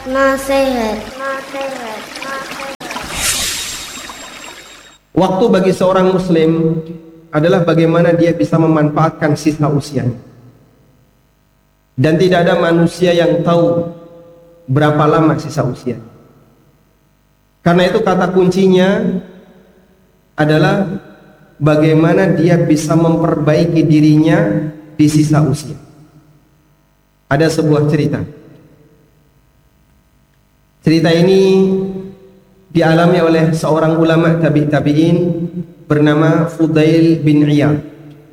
Nasihat. Waktu bagi seorang muslim adalah bagaimana dia bisa memanfaatkan sisa usianya. Dan tidak ada manusia yang tahu berapa lama sisa usia. Karena itu kata kuncinya adalah bagaimana dia bisa memperbaiki dirinya di sisa usia. Ada sebuah cerita. Cerita ini dialami oleh seorang ulama tabi'in bernama Fudail bin Iyad.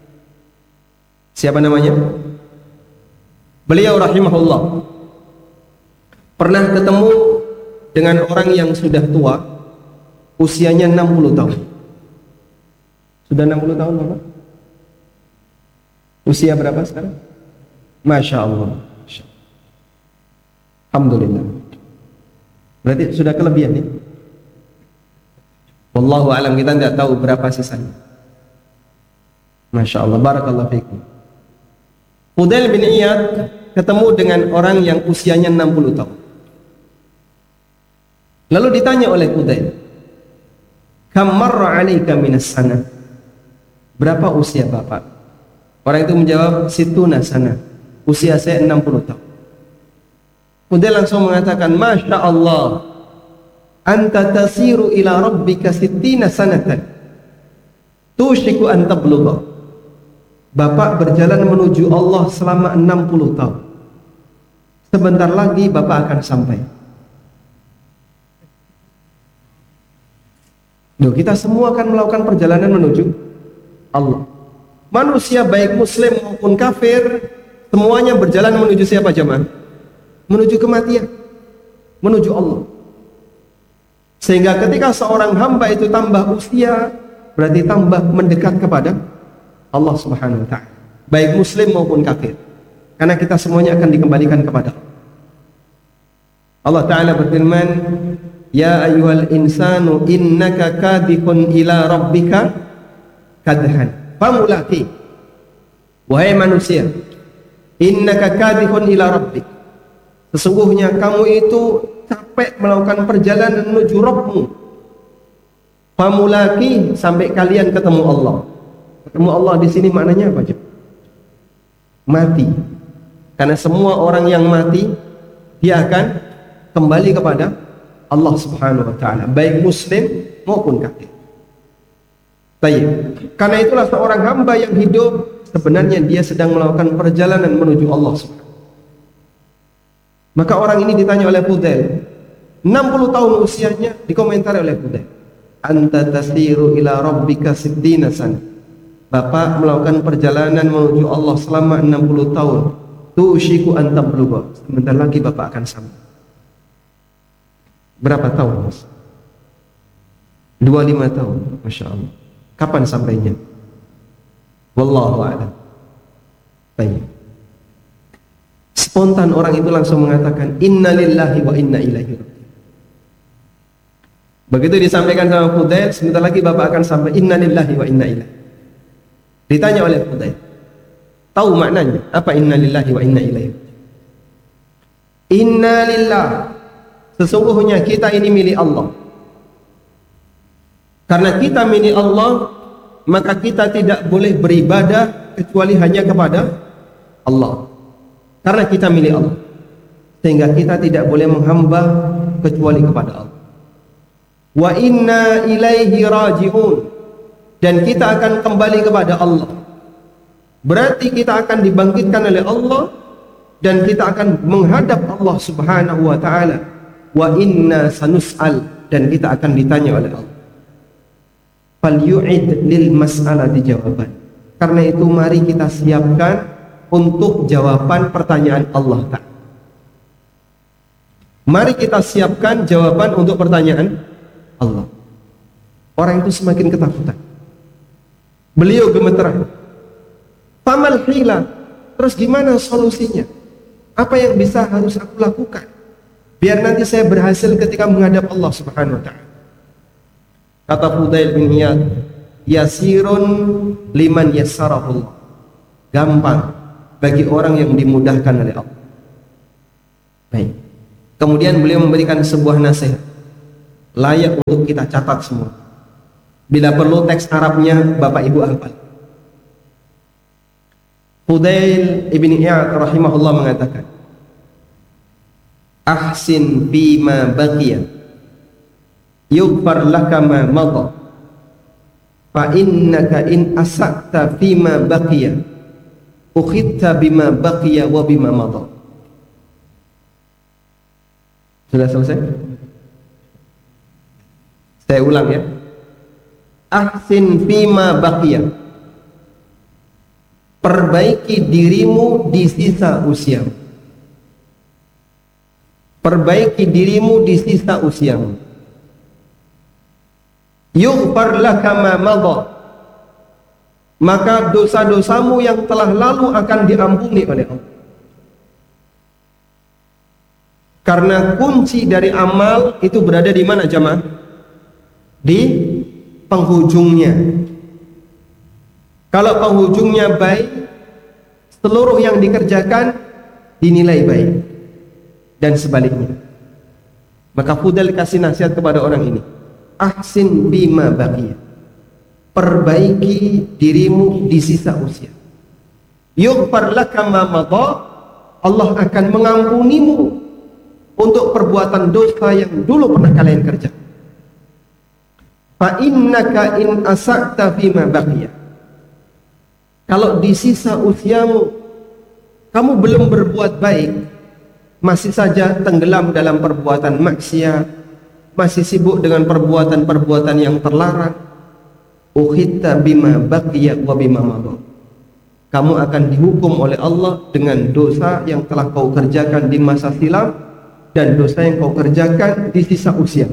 Siapa namanya? Beliau rahimahullah pernah ketemu dengan orang yang sudah tua, usianya 60 tahun. Sudah 60 tahun Bapak? Usia berapa sekarang? Masya Allah. Alhamdulillah. Berarti sudah kelebihan nih. Wallahu alam, kita tidak tahu berapa sisanya. Masya Allah, barakallahu fikum. Fudail bin Iyad ketemu dengan orang yang usianya 60 tahun. Lalu ditanya oleh Fudail, "Kam marra 'alaika minas sana?" Berapa usia Bapak? Orang itu menjawab, "Situna sana." Usia saya 60 tahun. Fudail langsung mengatakan, "Masya Allah, anta tasiru ila rabbika sittina sanatan tushiku an tablugha." Bapak berjalan menuju Allah selama 60 tahun. Sebentar lagi Bapak akan sampai. Loh, kita semua akan melakukan perjalanan menuju Allah. Manusia baik muslim maupun kafir, semuanya berjalan menuju siapa jemaah? Menuju kematian, menuju Allah. Sehingga ketika seorang hamba itu tambah usia, berarti tambah mendekat kepada Allah Subhanahu wa ta'ala, baik muslim maupun kafir. Karena kita semuanya akan dikembalikan kepada Allah. Allah Ta'ala berfirman, "Ya ayyuhal insanu innaka kadihun ila rabbika kadhan famulaqi." Wahai manusia, innaka kadihun ila rabbik, sesungguhnya kamu itu capek melakukan perjalanan menuju Rabbmu. Famulaqi, sampai kalian ketemu Allah. Ketemu Allah di sini maknanya apa? Mati. Karena semua orang yang mati dia akan kembali kepada Allah Subhanahu wa ta'ala, baik muslim maupun kafir. Baik. Karena itulah seorang hamba yang hidup sebenarnya dia sedang melakukan perjalanan menuju Allah Subhanahu. Maka orang ini ditanya oleh Fudail, 60 tahun usianya, dikomentari oleh Fudail, "Anta tasiru ila rabbika sittina sana." Bapak melakukan perjalanan menuju Allah selama 60 tahun. Tushiku an tablugha. Sebentar lagi Bapak akan sampai. Berapa tahun, Mas? 25 tahun. Masya Allah. Kapan sampainya? Wallahu a'lam. Baik. Spontan orang itu langsung mengatakan, "Inna lillahi wa inna ilaihi raji'un." Begitu disampaikan sama Fudail, sebentar lagi Bapak akan sampai. Inna lillahi wa inna ilaihi. Ditanya oleh Fudail, tahu maknanya apa inna lillahi wa inna ilaihi? Inna lillah, sesungguhnya kita ini milik Allah. Karena kita milik Allah, maka kita tidak boleh beribadah kecuali hanya kepada Allah. Karena kita milik Allah, sehingga kita tidak boleh menghamba kecuali kepada Allah. Wa inna ilaihi raji'un, dan kita akan kembali kepada Allah. Berarti kita akan dibangkitkan oleh Allah dan kita akan menghadap Allah Subhanahu wa ta'ala. Wa inna sanus'al, dan kita akan ditanya oleh Allah. Falyu'id lil mas'alati jawaban. Karena itu mari kita siapkan untuk jawaban pertanyaan Allah Ta'ala. Mari kita siapkan jawaban untuk pertanyaan Allah. Orang itu semakin ketakutan. Beliau gemeteran. Famal hila, terus gimana solusinya? Apa yang bisa harus aku lakukan biar nanti saya berhasil ketika menghadap Allah Subhanahu wa ta'ala? Kata Fudail bin Iyad, yasirun liman yassarahullah. Gampang bagi orang yang dimudahkan oleh Allah. Baik. Kemudian beliau memberikan sebuah nasihat layak untuk kita catat semua. Bila perlu teks Arabnya Bapak Ibu hafal. Fudail ibn Iyad rahimahullah mengatakan, ahsin bima baqiya yughfar laka ma madha fa innaka in asa'ta fima baqiya ukhitta bima baqiya wa bima madha. Sudah selesai? Saya ulang ya. Ahsin fima baqiya, perbaiki dirimu di sisa usia. Perbaiki dirimu di sisa usiamu. Yughfar laka ma madha, maka dosa-dosamu yang telah lalu akan diampuni oleh Allah. Karena kunci dari amal itu berada di mana jemaah? Di penghujungnya. Kalau penghujungnya baik, seluruh yang dikerjakan dinilai baik, dan sebaliknya. Maka Fudail kasih nasihat kepada orang ini, ahsin bima baqiya, perbaiki dirimu di sisa usia. Yughfar laka ma madha, Allah akan mengampunimu untuk perbuatan dosa yang dulu pernah kalian kerjakan. Fa innaka in asa'ta fima baqiya, kalau di sisa usiamu kamu belum berbuat baik, masih saja tenggelam dalam perbuatan maksiat, masih sibuk dengan perbuatan-perbuatan yang terlarang, ukhitta bima baqiya wa bima madha, kamu akan dihukum oleh Allah dengan dosa yang telah kau kerjakan di masa silam dan dosa yang kau kerjakan di sisa usia.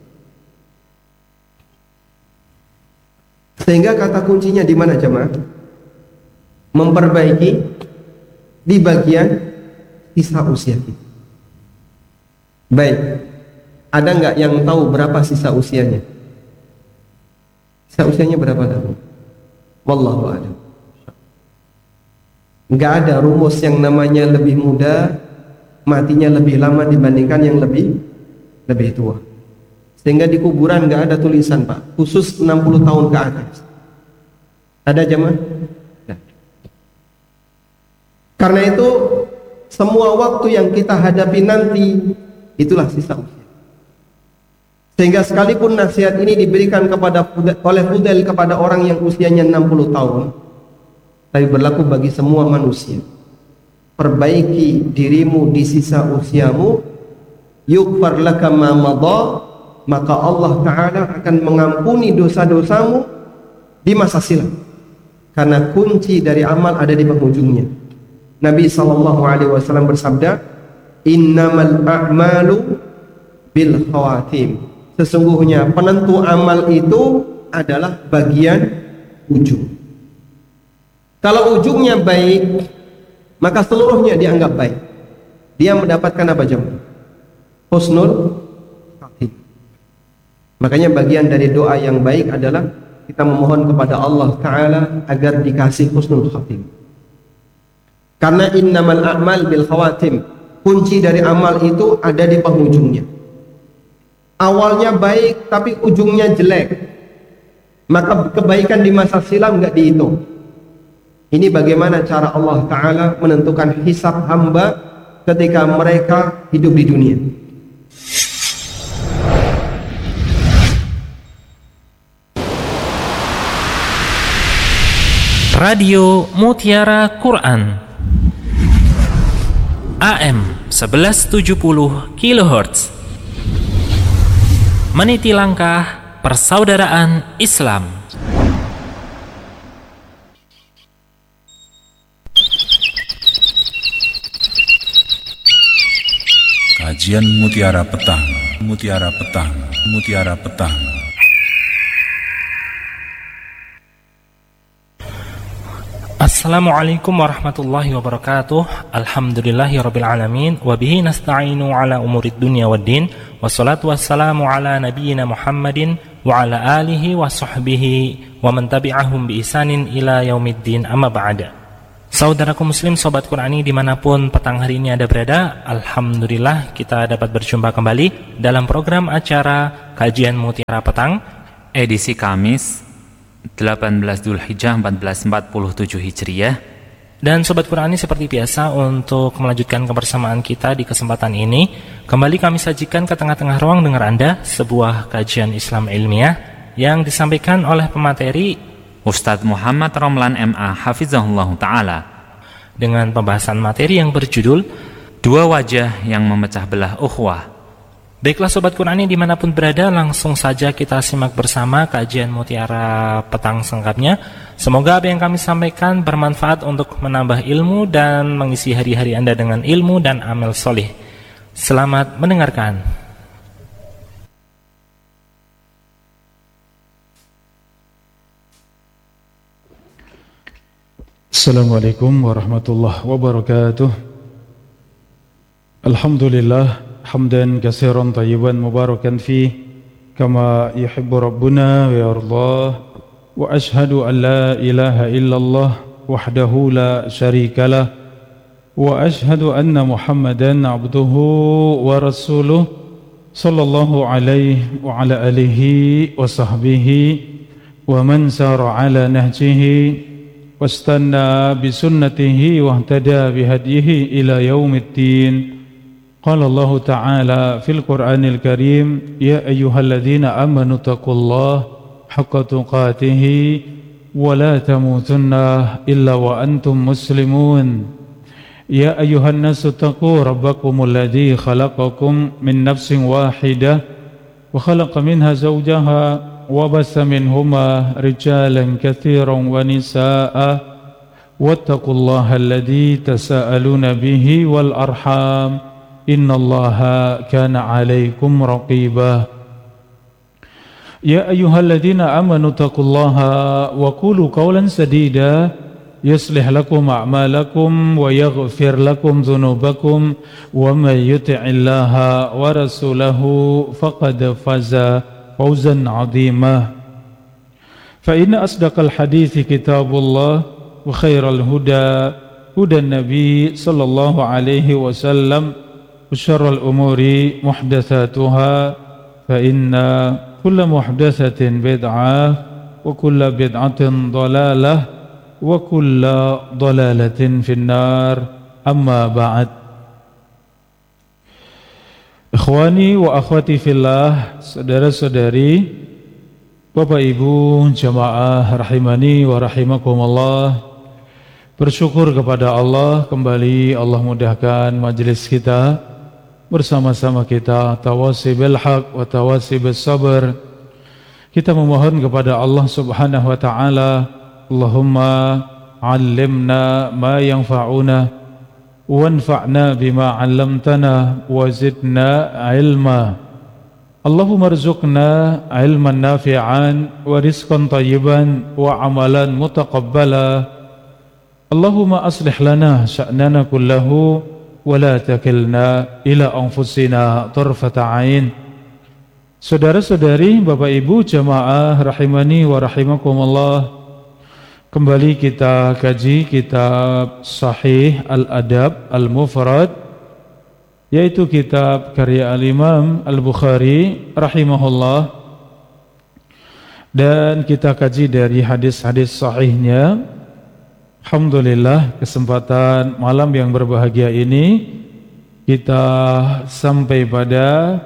Sehingga kata kuncinya di mana jemaah? Memperbaiki di bagian sisa usia kita. Baik, ada nggak yang tahu berapa sisa usianya? Sisa usianya berapa tahun? Wallahu a'lam. Nggak ada rumus yang namanya lebih muda matinya lebih lama dibandingkan yang lebih tua. Sehingga di kuburan nggak ada tulisan Pak, khusus 60 tahun ke atas. Ada jemaah? Nah. Karena itu semua waktu yang kita hadapi nanti itulah sisa usia. Sehingga sekalipun nasihat ini diberikan oleh Fudail kepada orang yang usianya 60 tahun, tapi berlaku bagi semua manusia. Perbaiki dirimu di sisa usiamu, yughfar laka ma madha, maka Allah Ta'ala akan mengampuni dosa-dosamu di masa silam. Karena kunci dari amal ada di penghujungnya. Nabi SAW bersabda, innamal a'malu bil khawatim, sesungguhnya penentu amal itu adalah bagian ujung. Kalau ujungnya baik, maka seluruhnya dianggap baik. Dia mendapatkan apa jemaah? Husnul khatimah. Makanya bagian dari doa yang baik adalah kita memohon kepada Allah Ta'ala agar dikasih husnul khatimah. Karena innamal a'mal bil khawatim, kunci dari amal itu ada di penghujungnya. Awalnya baik tapi ujungnya jelek, maka kebaikan di masa silam nggak dihitung. Ini bagaimana cara Allah Ta'ala menentukan hisab hamba ketika mereka hidup di dunia. Radio Mutiara Quran AM 1170 kHz, meniti langkah persaudaraan Islam. Kajian Mutiara Petang, Mutiara Petang, Mutiara Petang. Assalamualaikum warahmatullahi wabarakatuh. Alhamdulillahirabbil alamin wa bihi nasta'inu ala umurid dunya waddin. Wassalatu wassalamu ala nabiyyina Muhammadin wa ala alihi wa sahbihi wa man tabi'ahum bi ihsanin ila yaumiddin, amma ba'da. Saudaraku muslim, sobat Qurani dimanapun petang hari ini Anda berada, alhamdulillah kita dapat berjumpa kembali dalam program acara Kajian Mutiara Petang edisi Kamis 18 Dzulhijjah 1447 Hijriah. Dan sobat Qurani, seperti biasa untuk melanjutkan kebersamaan kita di kesempatan ini, kembali kami sajikan ke tengah-tengah ruang dengar Anda sebuah kajian Islam ilmiah yang disampaikan oleh pemateri Ustadz Muhammad Romlan MA Hafizahullah Ta'ala dengan pembahasan materi yang berjudul Dua Wajah yang Memecah Belah Ukhuwah. Baiklah sobat Qurani dimanapun berada, langsung saja kita simak bersama kajian Mutiara Petang selengkapnya. Semoga apa yang kami sampaikan bermanfaat untuk menambah ilmu dan mengisi hari-hari Anda dengan ilmu dan amal solih. Selamat mendengarkan. Assalamualaikum warahmatullahi wabarakatuh. Alhamdulillah hamdan katsiran tayyiban mubarakan fih kama yuhibbu rabbuna wa yardah, wa ashhadu an la ilaha illallah wahdahu la syarikalah, wa ashhadu anna Muhammadan abduhu wa rasuluh sallallahu alaihi wa ala alihi wa sahbihi wa man sara ala nahjihi واستنى بسنته واهتدى بهديه إلى يوم الدين. قال الله تعالى في القرآن الكريم يا أيها الذين آمنوا اتقوا الله حق تقاته ولا تموتن إلا وأنتم مسلمون. يا أيها الناس اتقوا ربكم الذي خلقكم من نفس واحدة وخلق منها زوجها وبث منهما رجالا كثيرا ونساء واتقوا الله الذي تساءلون به والأرحام إن الله كان عليكم رقيبا. يا أيها الذين آمنوا اتقوا الله وقولوا قولا سديدا يصلح لكم أعمالكم ويغفر لكم ذنوبكم ومن يطع الله ورسوله فقد فاز فوزا عظيما. فإن أصدق الحديث كتاب الله وخير الهدى هدى النبي صلى الله عليه وسلم وشر الأمور محدثاتها فإن كل محدثة بدعة وكل بدعة ضلالة وكل ضلالة في النار. أما بعد. Ikhwani wa akhwati fillah, saudara-saudari, Bapak Ibu jamaah rahimani wa rahimakumullah, bersyukur kepada Allah kembali Allah mudahkan majelis kita bersama-sama kita tawasi bil haq wa tawasi bis sabr. Kita memohon kepada Allah Subhanahu wa taala, Allahumma 'allimna ma yanfa'una وانفعنا بما علمتنا وزدنا علما. اللهم ارزقنا علما نافعا ورزقا طيبا وعملا متقبلا. اللهم أصلح لنا شأننا كله ولا تكلنا إلى أنفسنا طرفة عين. Saudara-saudari, Bapak Ibu jamaah rahimani wa rahimakumullah, kembali kita kaji kitab Sahih Al-Adab Al-Mufrad, yaitu kitab karya Al-Imam Al-Bukhari rahimahullah, dan kita kaji dari hadis-hadis sahihnya. Alhamdulillah, kesempatan malam yang berbahagia ini kita sampai pada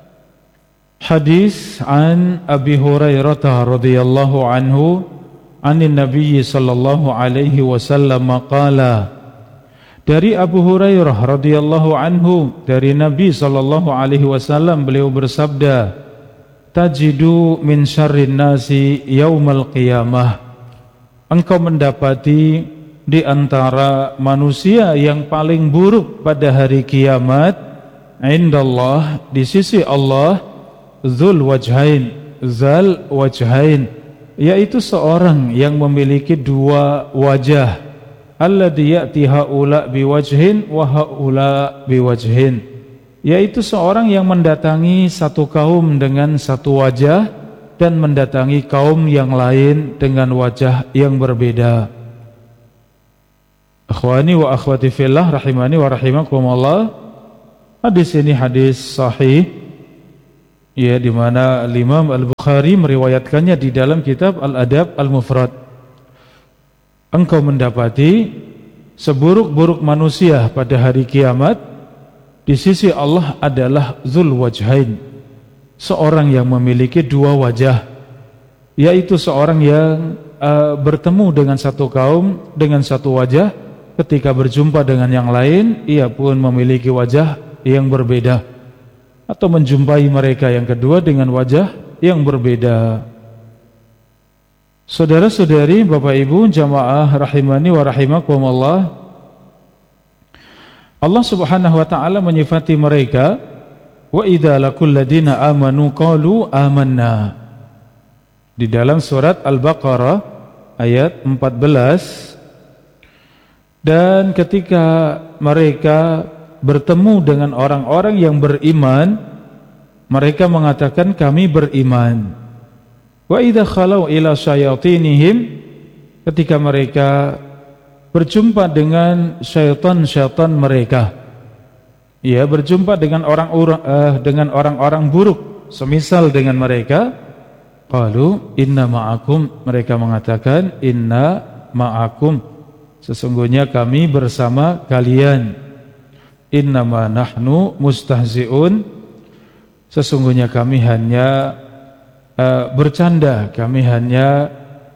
hadis an Abi Hurairah radhiyallahu anhu Anin Nabi sallallahu alaihi wasallam qala, dari Abu Hurairah radhiyallahu anhu, dari Nabi sallallahu alaihi wasallam, beliau bersabda, tajidu min syarrin nasi yaumal qiyamah, engkau mendapati di antara manusia yang paling buruk pada hari kiamat, indallah, di sisi Allah, dzul wajhain, zal wajhain, yaitu seorang yang memiliki dua wajah, alladzi ya'ti haula biwajhin wa haula biwajhin, yaitu seorang yang mendatangi satu kaum dengan satu wajah dan mendatangi kaum yang lain dengan wajah yang berbeda. Akhwani wa akhwati fillah rahimani wa rahimakumullah. Hadis ini hadis sahih, ya, di mana Imam Al-Bukhari meriwayatkannya di dalam kitab Al-Adab Al-Mufrad. Engkau mendapati seburuk-buruk manusia pada hari kiamat di sisi Allah adalah Dzul Wajhain, seorang yang memiliki dua wajah, yaitu seorang yang bertemu dengan satu kaum dengan satu wajah, ketika berjumpa dengan yang lain ia pun memiliki wajah yang berbeda, atau menjumpai mereka yang kedua dengan wajah yang berbeda. Saudara-saudari, Bapak Ibu jamaah rahimani wa rahimakumullah, Allah Subhanahu wa taala menyifati mereka, wa idza laqul ladina amanu qalu amanna, di dalam surat Al-Baqarah ayat 14. Dan ketika mereka bertemu dengan orang-orang yang beriman, mereka mengatakan kami beriman. Wa idza khalau ila syayatinihim, ketika mereka berjumpa dengan syaitan-syaitan mereka, ya, berjumpa dengan orang-orang buruk semisal dengan mereka, qalu inna ma'akum, mereka mengatakan inna ma'akum, sesungguhnya kami bersama kalian. Innama nahnu mustahzi'un, sesungguhnya kami hanya bercanda, kami hanya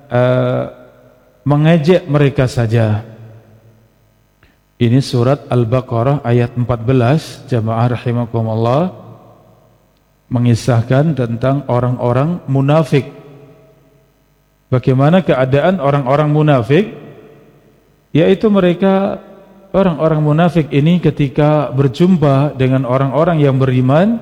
mengejek mereka saja. Ini surat Al-Baqarah ayat 14, jamaah rahimakumullah, mengisahkan tentang orang-orang munafik. Bagaimana keadaan orang-orang munafik? Yaitu mereka, orang-orang munafik ini ketika berjumpa dengan orang-orang yang beriman,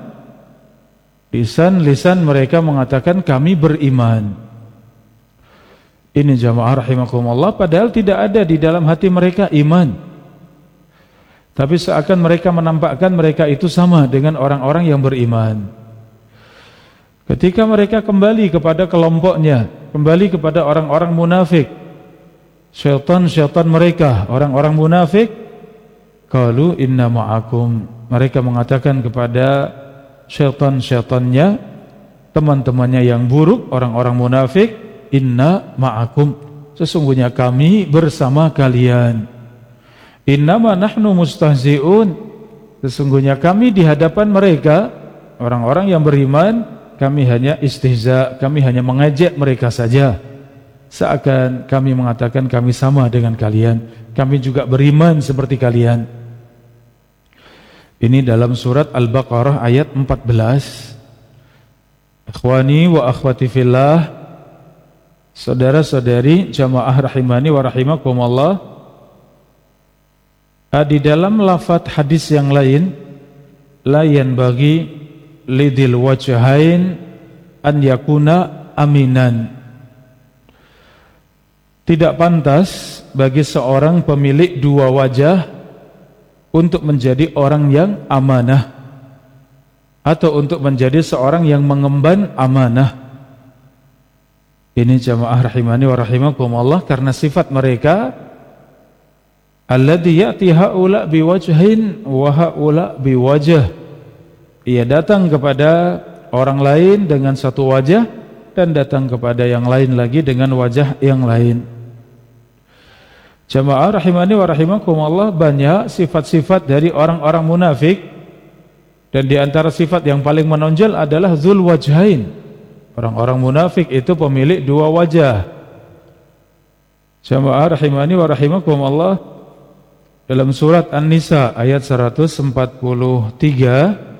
lisan mereka mengatakan kami beriman. Ini jamaah rahimakumullah, padahal tidak ada di dalam hati mereka iman, tapi seakan mereka menampakkan mereka itu sama dengan orang-orang yang beriman. Ketika mereka kembali kepada kelompoknya, kembali kepada orang-orang munafik, syaitan-syaitan mereka, orang-orang munafik, qalu inna ma'akum, mereka mengatakan kepada syaitan-syaitannya, teman-temannya yang buruk, orang-orang munafik, inna ma'akum, sesungguhnya kami bersama kalian. Innama nahnu mustahzi'un, sesungguhnya kami di hadapan mereka, orang-orang yang beriman, kami hanya istihza, kami hanya mengejek mereka saja, seakan kami mengatakan kami sama dengan kalian, kami juga beriman seperti kalian. Ini dalam surat Al-Baqarah ayat 14. Ikhwani wa akhwati fillah, saudara-saudari jamaah rahimani wa rahimakumullah, di dalam lafaz hadis yang lain, la yanbaghi lidil wajhain an yakuna aminan, tidak pantas bagi seorang pemilik dua wajah untuk menjadi orang yang amanah, atau untuk menjadi seorang yang mengemban amanah. Ini jamaah rahimani wa rahimakumullah, karena sifat mereka alladzi ya'ti haula biwajhin wa haula biwajh, ia datang kepada orang lain dengan satu wajah dan datang kepada yang lain lagi dengan wajah yang lain. Jamaah rahimani wa rahimakumullah, banyak sifat-sifat dari orang-orang munafik, dan di antara sifat yang paling menonjol adalah dzul wajhain. Orang-orang munafik itu pemilik dua wajah. Jamaah rahimani wa rahimakumullah, dalam surat An-Nisa ayat 143,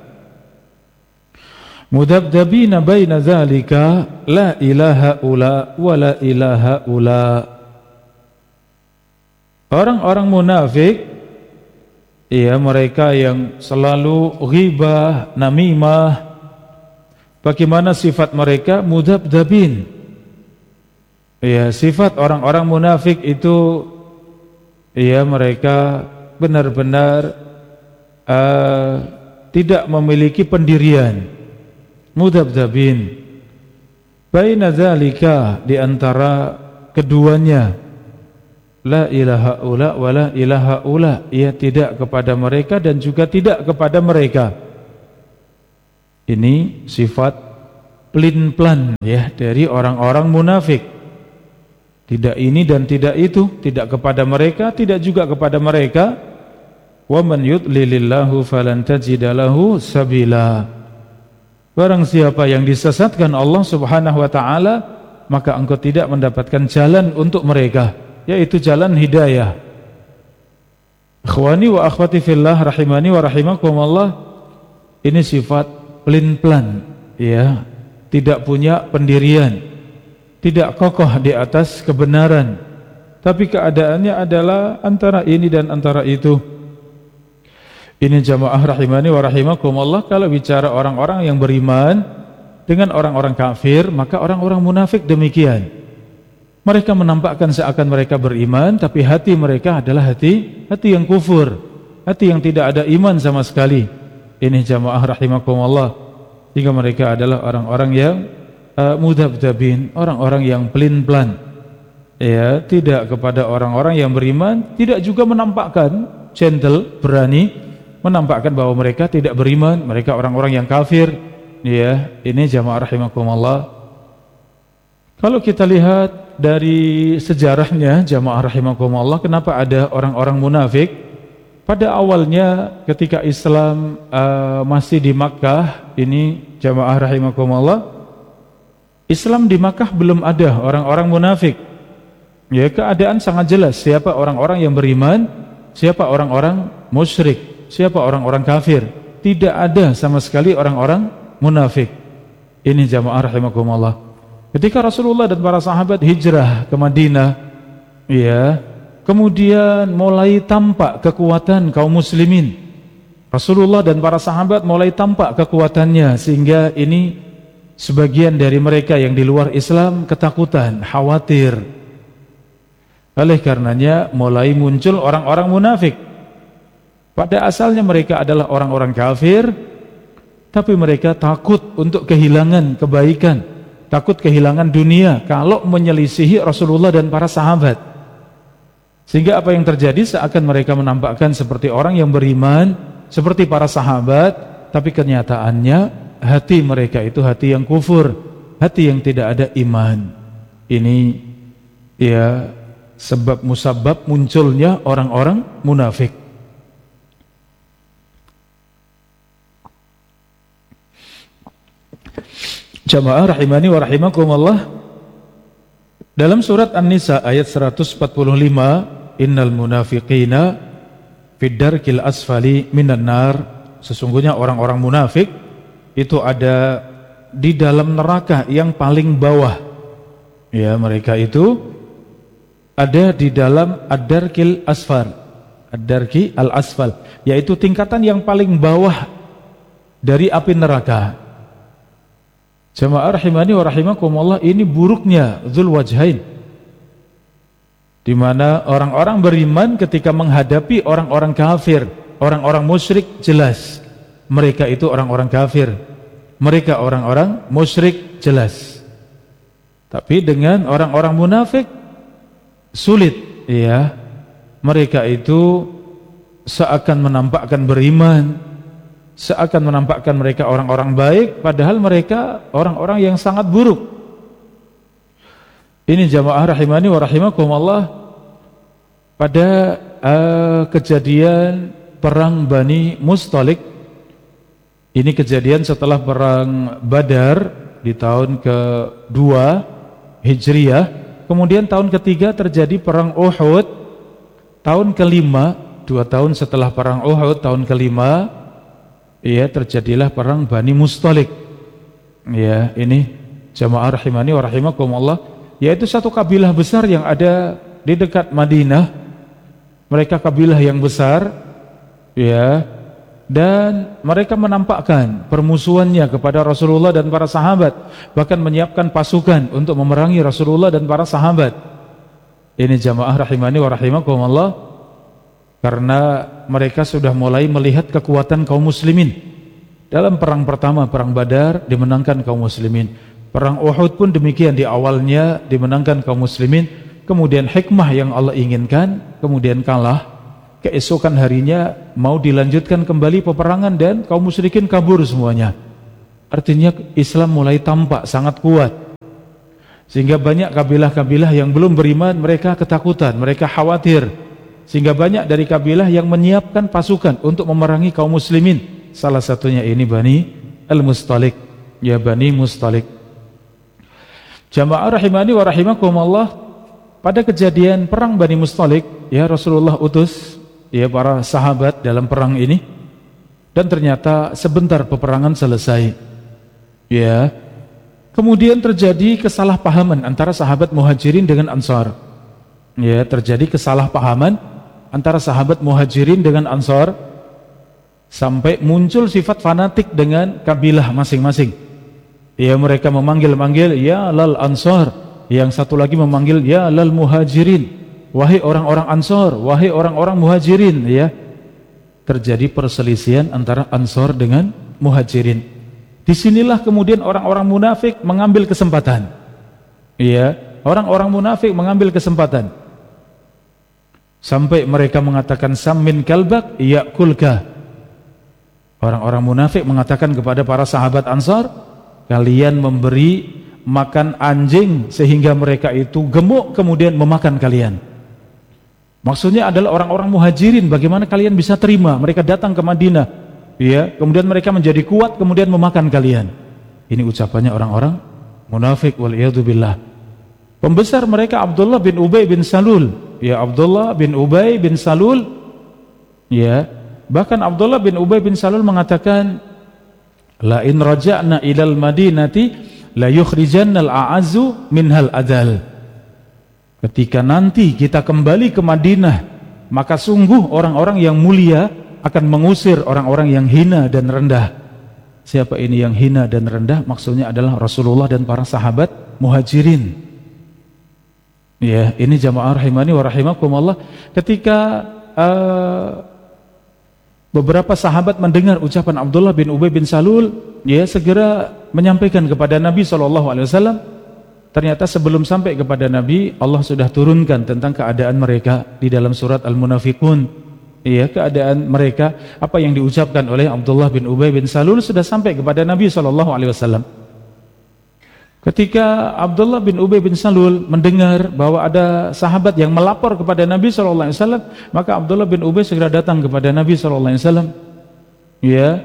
mudabdabina baina dzalika la ilaha ula wa la ilaha ula. Orang-orang munafik, ya, mereka yang selalu ghibah, namimah. Bagaimana sifat mereka? Mudabdabin. Ya, sifat orang-orang munafik itu, ya, mereka benar-benar tidak memiliki pendirian. Mudabdabin baina dzalika, di antara keduanya, la ilaha ula wa la ilaha ula, ia tidak kepada mereka dan juga tidak kepada mereka. Ini sifat pelin-pelan ya dari orang-orang munafik. Tidak ini dan tidak itu, tidak kepada mereka, tidak juga kepada mereka. Wa man yudlilillahu falan tajida lahu sabila. Barang siapa yang disesatkan Allah Subhanahu wa taala, maka engkau tidak mendapatkan jalan untuk mereka, yaitu jalan hidayah. Ikhwani wa akhwati fillah rahimani wa rahimakumullah, ini sifat pelin-pelan ya, tidak punya pendirian, tidak kokoh di atas kebenaran, tapi keadaannya adalah antara ini dan antara itu. Ini jamaah rahimani wa rahimakumullah. Kalau bicara orang-orang yang beriman dengan orang-orang kafir, maka orang-orang munafik demikian. Mereka menampakkan seakan mereka beriman, tapi hati mereka adalah hati yang kufur, hati yang tidak ada iman sama sekali. Ini jamaah rahimakumullah. Jika mereka adalah orang-orang yang mudabdabin, orang-orang yang pelin-pelan, ya, tidak kepada orang-orang yang beriman, tidak juga menampakkan gentle, berani menampakkan bahwa mereka tidak beriman, mereka orang-orang yang kafir. Ya, ini jamaah rahimakumullah. Kalau kita lihat dari sejarahnya jamaah rahimakumullah, kenapa ada orang-orang munafik? Pada awalnya ketika Islam masih di Makkah, ini jamaah rahimakumullah, Islam di Makkah belum ada orang-orang munafik. Ya, keadaan sangat jelas siapa orang-orang yang beriman, siapa orang-orang musyrik, siapa orang-orang kafir. Tidak ada sama sekali orang-orang munafik. Ini jamaah rahimakumullah. Ketika Rasulullah dan para sahabat hijrah ke Madinah, ya, kemudian mulai tampak kekuatan kaum muslimin. Rasulullah dan para sahabat mulai tampak kekuatannya, sehingga ini sebagian dari mereka yang di luar Islam ketakutan, khawatir. Oleh karenanya mulai muncul orang-orang munafik. Pada asalnya mereka adalah orang-orang kafir, tapi mereka takut untuk kehilangan kebaikan, takut kehilangan dunia kalau menyelisihi Rasulullah dan para sahabat. Sehingga apa yang terjadi, seakan mereka menampakkan seperti orang yang beriman, seperti para sahabat, tapi kenyataannya hati mereka itu hati yang kufur, hati yang tidak ada iman. Ini ya sebab musabab munculnya orang-orang munafik. Jamaah rahimani wa rahimakumullah, dalam surat An-Nisa ayat 145, innal munafiqina fid darkil asfali minan nar, sesungguhnya orang-orang munafik itu ada di dalam neraka yang paling bawah. Ya, mereka itu ada di dalam ad-darkil asfal, ad-darki al-asfal, yaitu tingkatan yang paling bawah dari api neraka. Jamaah rahimani wa rahimakumullah, ini buruknya dzul wajhain, di mana orang-orang beriman ketika menghadapi orang-orang kafir, orang-orang musyrik, jelas mereka itu orang-orang kafir, mereka orang-orang musyrik, jelas. Tapi dengan orang-orang munafik sulit, ya. Mereka itu seakan menampakkan beriman, seakan menampakkan mereka orang-orang baik, padahal mereka orang-orang yang sangat buruk. Ini jamaah rahimani wa rahimakumullah, pada kejadian perang Bani Mustalik. Ini kejadian setelah perang Badar di tahun ke-2 Hijriyah. Kemudian tahun ketiga terjadi perang Uhud, tahun ke-5, 2 tahun setelah perang Uhud, tahun ke-5, ya, terjadilah perang Bani Mustalik. Ya, ini jamaah rahimani wa rahimakumullah, yaitu satu kabilah besar yang ada di dekat Madinah. Mereka kabilah yang besar, ya, dan mereka menampakkan permusuhannya kepada Rasulullah dan para sahabat, bahkan menyiapkan pasukan untuk memerangi Rasulullah dan para sahabat. Ini jamaah rahimani wa rahimakumullah, karena mereka sudah mulai melihat kekuatan kaum muslimin. Dalam perang pertama, perang Badar, dimenangkan kaum muslimin. Perang Uhud pun demikian, di awalnya dimenangkan kaum muslimin. kemudian hikmah yang Allah inginkan, kemudian kalah. Keesokan harinya mau dilanjutkan kembali peperangan dan kaum musyrikin kabur semuanya. Artinya Islam mulai tampak sangat kuat. Sehingga banyak kabilah-kabilah yang belum beriman, mereka ketakutan, mereka khawatir. Sehingga banyak dari kabilah yang menyiapkan pasukan untuk memerangi kaum muslimin. Salah satunya ini Bani Al-Mustalik, ya Bani Mustalik. Jamaah rahimani wa rahimakumullah, pada kejadian perang Bani Mustalik, ya Rasulullah utus ya para sahabat dalam perang ini, dan ternyata sebentar peperangan selesai. Ya, kemudian terjadi kesalahpahaman antara sahabat Muhajirin dengan Ansar. Ya, terjadi kesalahpahaman antara sahabat Muhajirin dengan Ansar sampai muncul sifat fanatik dengan kabilah masing-masing. Ya, mereka memanggil-manggil ya lal Ansar, yang satu lagi memanggil ya lal Muhajirin, wahai orang-orang Ansar, wahai orang-orang Muhajirin. Ya, terjadi perselisihan antara Ansar dengan Muhajirin. Disinilah kemudian orang-orang munafik mengambil kesempatan. Ya, orang-orang munafik mengambil kesempatan sampai mereka mengatakan sammin kalbak yakulka. Orang-orang munafik mengatakan kepada para sahabat Ansar, kalian memberi makan anjing sehingga mereka itu gemuk kemudian memakan kalian. Maksudnya adalah orang-orang Muhajirin, bagaimana kalian bisa terima mereka datang ke Madinah, ya, kemudian mereka menjadi kuat kemudian memakan kalian. Ini ucapannya orang-orang munafik, waliyadzubillah. Pembesar mereka Abdullah bin Ubay bin Salul, ya Abdullah bin Ubay bin Salul, ya, bahkan Abdullah bin Ubay bin Salul mengatakan, la in raja'na ilal madinati la yukhrijannal a'azzu minhal adal. Ketika nanti kita kembali ke Madinah, maka sungguh orang-orang yang mulia akan mengusir orang-orang yang hina dan rendah. Siapa ini yang hina dan rendah? Maksudnya adalah Rasulullah dan para sahabat Muhajirin. Ya, ini jamaah rahimani wa rahimakumullah. Ketika beberapa sahabat mendengar ucapan Abdullah bin Ubay bin Salul, ya segera menyampaikan kepada Nabi SAW. Ternyata sebelum sampai kepada Nabi, Allah sudah turunkan tentang keadaan mereka di dalam surat Al-Munafiqun. Ya, keadaan mereka, apa yang diucapkan oleh Abdullah bin Ubay bin Salul sudah sampai kepada Nabi SAW. Ketika Abdullah bin Ubay bin Salul mendengar bahwa ada sahabat yang melapor kepada Nabi SAW, maka Abdullah bin Ubay segera datang kepada Nabi SAW. Ya,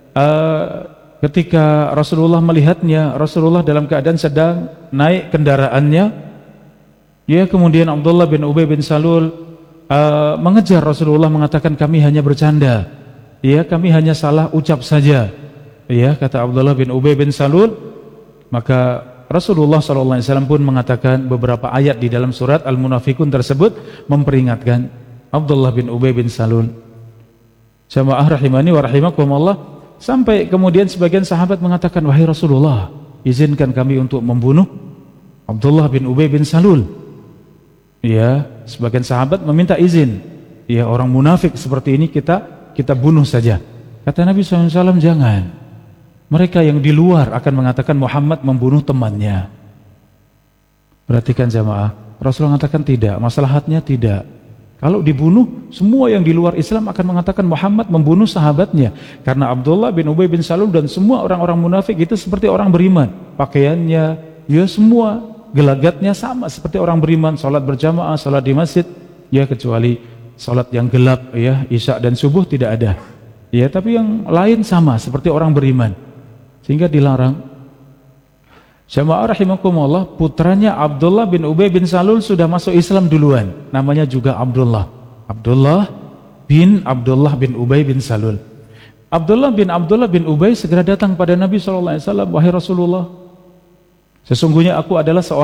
ketika Rasulullah melihatnya, Rasulullah dalam keadaan sedang naik kendaraannya, ya, kemudian Abdullah bin Ubay bin Salul mengejar Rasulullah, mengatakan kami hanya bercanda, ya, kami hanya salah ucap saja, ya, kata Abdullah bin Ubay bin Salul. Maka Rasulullah SAW pun mengatakan beberapa ayat di dalam surat Al-Munafiqun tersebut memperingatkan Abdullah bin Ubay bin Salul. Jamaah rahimani wa rahimakumullah. Sampai kemudian sebagian sahabat mengatakan, wahai Rasulullah, izinkan kami untuk membunuh Abdullah bin Ubay bin Salul. Ya, sebagian sahabat meminta izin. Ya, orang munafik seperti ini kita bunuh saja. Kata Nabi SAW, jangan. Mereka yang di luar akan mengatakan Muhammad membunuh temannya. Perhatikan jamaah, Rasulullah mengatakan tidak, maslahatnya tidak. Kalau dibunuh, semua yang di luar Islam akan mengatakan Muhammad membunuh sahabatnya. Karena Abdullah bin Ubay bin Salul dan semua orang-orang munafik itu seperti orang beriman. Pakaiannya, ya semua gelagatnya sama seperti orang beriman. Salat berjamaah, salat di masjid, ya kecuali salat yang gelap, ya isya dan subuh tidak ada. Ya, tapi yang lain sama seperti orang beriman. Sehingga dilarang. Jamaah rahimakumullah, putranya Abdullah bin Ubay bin Salul sudah masuk Islam duluan. Namanya juga Abdullah. Abdullah bin Ubay bin Salul. Abdullah bin Ubay segera datang pada Nabi SAW. Wahai Rasulullah, sesungguhnya aku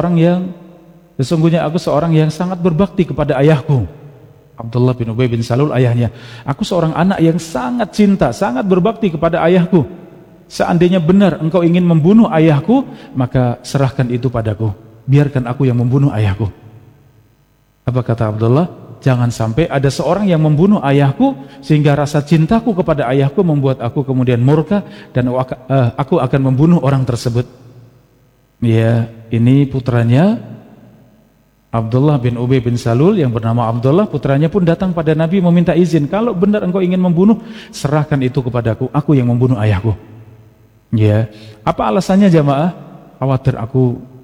seorang yang sangat berbakti kepada ayahku. Abdullah bin Ubay bin Salul ayahnya. Aku seorang anak yang sangat cinta, sangat berbakti kepada ayahku. Seandainya benar engkau ingin membunuh ayahku, maka serahkan itu padaku. Biarkan aku yang membunuh ayahku. Apa kata Abdullah? Jangan sampai ada seorang yang membunuh ayahku sehingga rasa cintaku kepada ayahku membuat aku kemudian murka dan aku akan membunuh orang tersebut. Ya, ini putranya Abdullah bin Ubay bin Salul yang bernama Abdullah, putranya pun datang pada Nabi meminta izin, kalau benar engkau ingin membunuh, serahkan itu kepadaku, aku yang membunuh ayahku. Ya, apa alasannya jamaah? Khawatir aku